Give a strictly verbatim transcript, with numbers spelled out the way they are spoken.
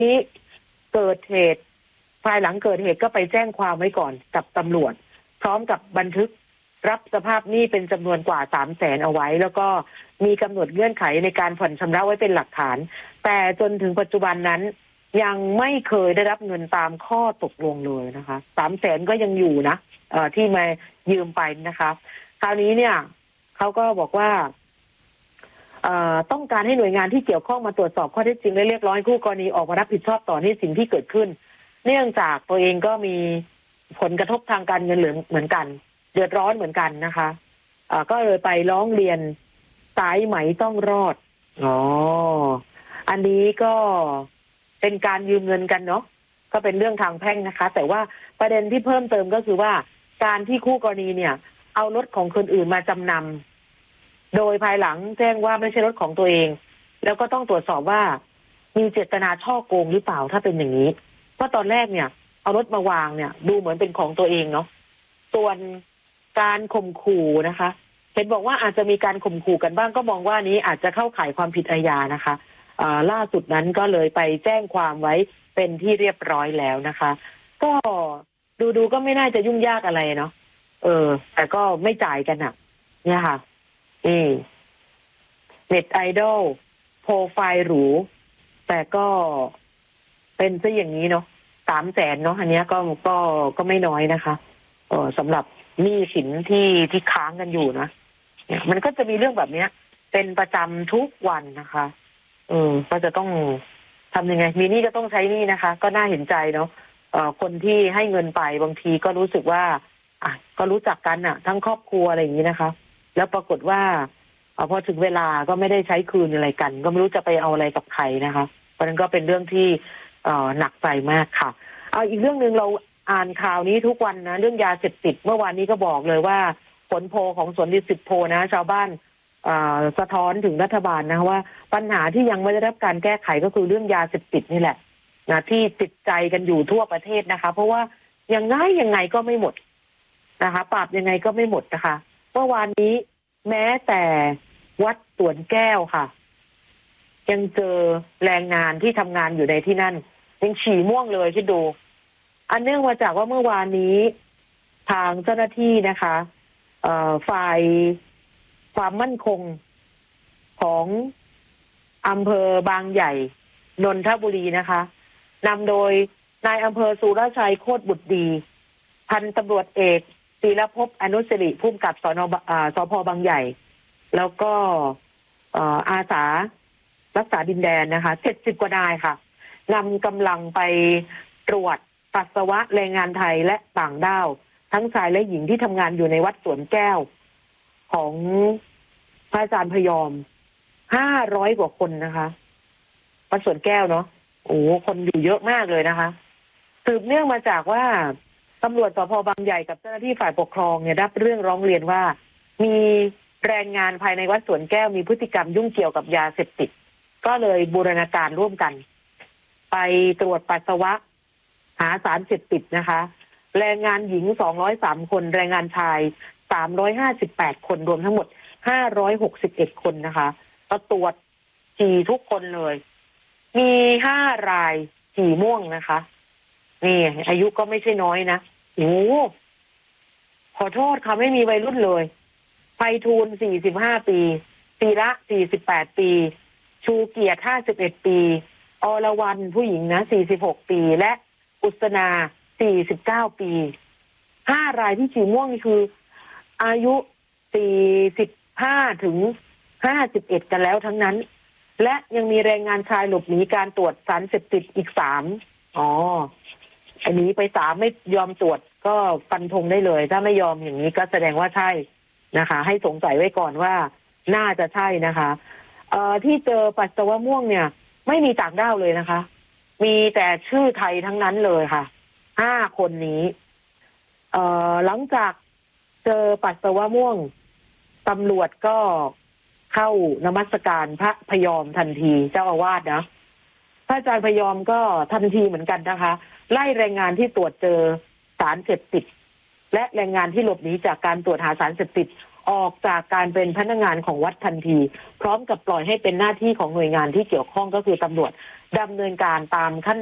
นี้เกิดเหตุภายหลังเกิดเหตุก็ไปแจ้งความไว้ก่อนกับตำรวจพร้อมกับบันทึกรับสภาพหนี้เป็นจำนวนกว่าสามแสนเอาไว้แล้วก็มีกำหนดเงื่อนไขในการผ่อนชำระไว้เป็นหลักฐานแต่จนถึงปัจจุบันนั้นยังไม่เคยได้รับเงินตามข้อตกลงเลยนะคะสามแสนก็ยังอยู่นะเอ่อที่มายืมไปนะคะคราวนี้เนี่ยเขาก็บอกว่าเอ่อต้องการให้หน่วยงานที่เกี่ยวข้องมาตรวจสอบข้อเท็จจริงและเรียกร้องให้คู่กรณีออกมารับผิดชอบต่อหนี้สินที่เกิดขึ้นเนื่องจากตัวเองก็มีผลกระทบทางการเงินเหมือนกันเดือดร้อนเหมือนกันนะคะอ่าก็เลยไปร้องเรียนสายไหมต้องรอดอ๋ออันนี้ก็เป็นการยืมเงินกันเนาะก็เป็นเรื่องทางแพ่งนะคะแต่ว่าประเด็นที่เพิ่มเติมก็คือว่าการที่คู่กรณีเนี่ยเอารถของคนอื่นมาจำนำโดยภายหลังแจ้งว่าไม่ใช่รถของตัวเองแล้วก็ต้องตรวจสอบว่ามีเจตนาฉ้อโกงหรือเปล่าถ้าเป็นอย่างนี้เพราะตอนแรกเนี่ยเอารถมาวางเนี่ยดูเหมือนเป็นของตัวเองเนาะส่วนการข่มขู่นะคะเห็นบอกว่าอาจจะมีการข่มขู่กันบ้างก็มองว่านี้อาจจะเข้าข่ายความผิดอาญานะคะล่าสุดนั้นก็เลยไปแจ้งความไว้เป็นที่เรียบร้อยแล้วนะคะก็ดูดูก็ไม่น่าจะยุ่งยากอะไรเนาะเออแต่ก็ไม่จ่ายกันอ่ะเนี่ยค่ะนี่เน็ตไอดอลโปรไฟล์หรูแต่ก็เป็นซะอย่างนี้เนาะสามแสนเนาะอันนี้ก็ก็ก็ไม่น้อยนะคะเออสำหรับหนี้สินที่ที่ค้างกันอยู่นะเนี่ยมันก็จะมีเรื่องแบบเนี้ยเป็นประจำทุกวันนะคะเออก็จะต้องทำยังไงมีหนี้ก็ต้องใช้หนี้นะคะก็น่าเห็นใจเนาะเอ่อคนที่ให้เงินไปบางทีก็รู้สึกว่าอ่ะก็รู้จักกันอ่ะทั้งครอบครัวอะไรอย่างนี้นะคะแล้วปรากฏว่าพอถึงเวลาก็ไม่ได้ใช้คืนอะไรกันก็ไม่รู้จะไปเอาอะไรกับใครนะคะเพราะนั้นก็เป็นเรื่องที่เอ่อหนักใจมากค่ะเอาอีกเรื่องนึงเราอ่านข่าวนี้ทุกวันนะเรื่องยาเสพติดเมื่อวานนี้ก็บอกเลยว่าผลโพลของสวนดุสิตโพลนะชาวบ้านสะท้อนถึงรัฐบาลนะว่าปัญหาที่ยังไม่ได้รับการแก้ไขก็คือเรื่องยาเสพติดนี่แหละนะที่ติดใจกันอยู่ทั่วประเทศนะคะเพราะว่ายังไงยังไงก็ไม่หมดนะคะปราบยังไงก็ไม่หมดนะคะเมื่อวานนี้แม้แต่วัดสวนแก้วค่ะยังเจอแรงงานที่ทำงานอยู่ในที่นั่นยังฉี่ม่วงเลยที่ดูอันเนื่องมาจากว่าเมื่อวานนี้ทางเจ้าหน้าที่นะคะฝ่ายความมั่นคงของอำเภอบางใหญ่นนทบุรีนะคะนำโดยนายอำเภอสุรชัยโคตรบุตรดีพันตำรวจเอกศิรภพอนุสิริผู้กำกับสนสพบางใหญ่แล้วก็อาสารักษาดินแดนนะคะเจ็ดสิบกว่านายค่ะนำกำลังไปตรวจปัสสาวะแรงงานไทยและต่างด้าวทั้งชายและหญิงที่ทำงานอยู่ในวัดสวนแก้วของพระอาจารย์พยอมห้าร้อยกว่าคนนะคะวัดสวนแก้วเนาะโอ้คนอยู่เยอะมากเลยนะคะสืบเนื่องมาจากว่าตำรวจสพบางใหญ่กับเจ้าหน้าที่ฝ่ายปกครองเนี่ยรับเรื่องร้องเรียนว่ามีแรงงานภายในวัดสวนแก้วมีพฤติกรรมยุ่งเกี่ยวกับยาเสพติดก็เลยบูรณาการร่วมกันไปตรวจปัสสาวะหาสารเสพติดนะคะแรงงานหญิงสองร้อยสามคนแรงงานชายสามร้อยห้าสิบแปดคนรวมทั้งหมดห้าร้อยหกสิบเอ็ดคนนะคะก็ตรวจฉี่ทุกคนเลยมีห้ารายฉี่ม่วงนะคะนี่อายุก็ไม่ใช่น้อยนะโอ้ขอโทษค่ะไม่มีวัยรุ่นเลยไพฑูรย์สี่สิบห้าปีศิระสี่สิบแปดปีชูเกียรติห้าสิบเอ็ดปีอรวรรณผู้หญิงนะสี่สิบหกปีและอุษนาสี่สิบเก้าปีห้ารายที่ฉี่ม่วงนี่คืออายุสี่สิบห้าถึงห้าสิบเอ็ดกันแล้วทั้งนั้นและยังมีแรงงานชายหลบหนีการตรวจสารเสพติดอีกสามอ๋ออันนี้ไปสามไม่ยอมตรวจก็ฟันธงได้เลยถ้าไม่ยอมอย่างนี้ก็แสดงว่าใช่นะคะให้สงสัยไว้ก่อนว่าน่าจะใช่นะคะเอ่อที่เจอปัสสาวะม่วงเนี่ยไม่มีต่างด้าวเลยนะคะมีแต่ชื่อไทยทั้งนั้นเลยค่ะห้าคนนี้เอ่อหลังจากเจอปัสสาวะม่วงตำรวจก็เข้านมัสการพระพยอมทันทีเจ้าอาวาสนะพระอาจารย์พยอมก็ทันทีเหมือนกันนะคะไล่แรงงานที่ตรวจเจอสารเสพติดและแรงงานที่หลบหนีจากการตรวจหาสารเสพติดออกจากการเป็นพนักงานของวัดทันทีพร้อมกับปล่อยให้เป็นหน้าที่ของหน่วยงานที่เกี่ยวข้องก็คือตำรวจดำเนินการตามขั้น